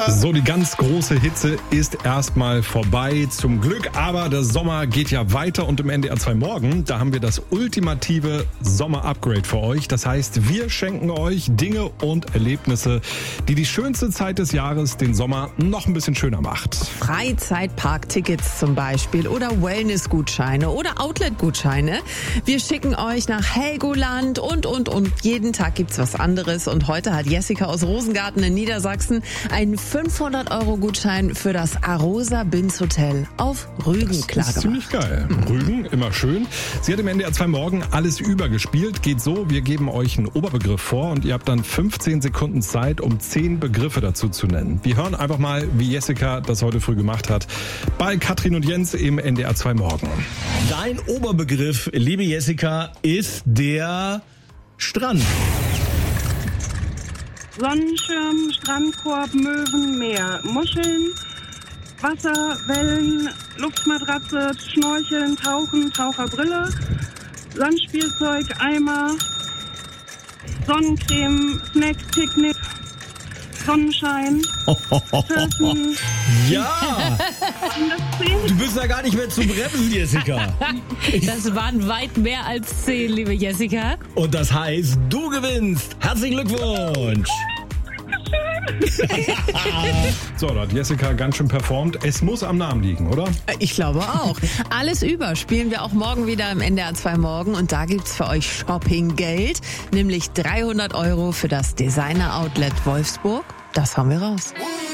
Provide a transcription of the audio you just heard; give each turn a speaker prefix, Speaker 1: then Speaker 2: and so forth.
Speaker 1: So, die ganz große Hitze ist erstmal vorbei, zum Glück. Aber der Sommer geht ja weiter und im NDR 2 Morgen, da haben wir das ultimative Sommer-Upgrade für euch. Das heißt, wir schenken euch Dinge und Erlebnisse, die die schönste Zeit des Jahres, den Sommer, noch ein bisschen schöner macht.
Speaker 2: Freizeitpark-Tickets zum Beispiel oder Wellness-Gutscheine oder Outlet-Gutscheine. Wir schicken euch nach Helgoland und. Jeden Tag gibt's was anderes. Und heute hat Jessica aus Rosengarten in Niedersachsen einen 500-Euro-Gutschein für das Arosa Binz Hotel auf Rügen klar
Speaker 1: Das ist
Speaker 2: gemacht.
Speaker 1: ziemlich geil. Rügen, immer schön. Sie hat im NDR 2 Morgen alles übergespielt. Geht so, wir geben euch einen Oberbegriff vor und ihr habt dann 15 Sekunden Zeit, um 10 Begriffe dazu zu nennen. Wir hören einfach mal, wie Jessica das heute früh gemacht hat, bei Katrin und Jens im NDR 2 Morgen.
Speaker 3: Dein Oberbegriff, liebe Jessica, ist der Strand.
Speaker 4: Sonnenschirm, Strandkorb, Möwen, Meer, Muscheln, Wasser, Wellen, Luftmatratze, Schnorcheln, Tauchen, Taucherbrille, Sandspielzeug, Eimer, Sonnencreme, Snack, Picknick, Sonnenschein, Surfen.
Speaker 3: Ja! Du bist da gar nicht mehr zu bremsen, Jessica.
Speaker 5: Das waren weit mehr als 10, liebe Jessica.
Speaker 3: Und das heißt, du gewinnst. Herzlichen Glückwunsch.
Speaker 1: So, da hat Jessica ganz schön performt. Es muss am Namen liegen, oder?
Speaker 2: Ich glaube auch. Alles über spielen wir auch morgen wieder im NDR 2 Morgen. Und da gibt's für euch Shoppinggeld, nämlich 300 Euro für das Designer Outlet Wolfsburg. Das haben wir raus.